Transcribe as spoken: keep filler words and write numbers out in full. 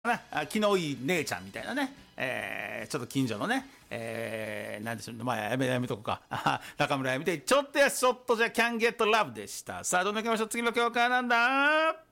なあ気のいい姉ちゃんみたいなね、えー、ちょっと近所のね、えー、なんでしょう、まあやめやめとこか中村やめてちょっとやそっとじゃキャンゲットラブでした。さあどんどん行きましょう。次の教科はなんだ。